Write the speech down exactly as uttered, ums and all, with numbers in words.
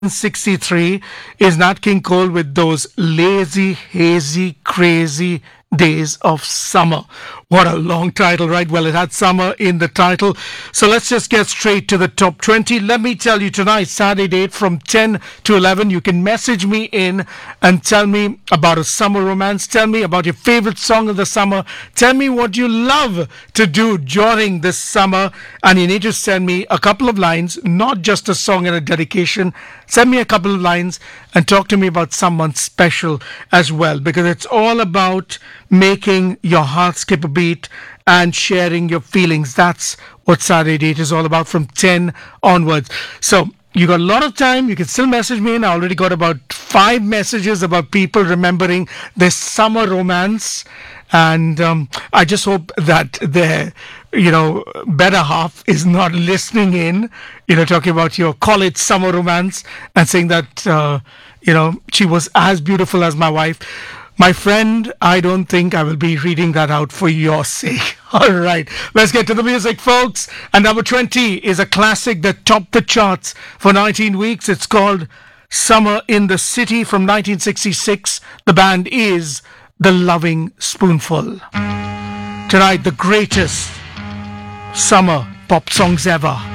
sixty-three is Nat King Cole with those lazy, hazy, crazy days of summer. What a long title, right? Well, it had summer in the title. So let's just get straight to the top twenty. Let me tell you tonight, Saturday date from ten to eleven, you can message me in and tell me about a summer romance. Tell me about your favorite song of the summer. Tell me what you love to do during this summer. And you need to send me a couple of lines, not just a song and a dedication. Send me a couple of lines and talk to me about someone special as well, because it's all about making your heart skip a beat and sharing your feelings. That's what Saturday Date is all about from ten onwards. So you got a lot of time. You can still message me, and I already got about five messages about people remembering their summer romance. And um, I just hope that their, you know, better half is not listening in, you know, talking about your college summer romance and saying that, uh, you know, she was as beautiful as my wife. My friend, I don't think I will be reading that out for your sake. All right, let's get to the music, folks. And number twenty is a classic that topped the charts for nineteen weeks. It's called Summer in the City from nineteen sixty-six. The band is The Loving Spoonful. Tonight, the greatest summer pop songs ever.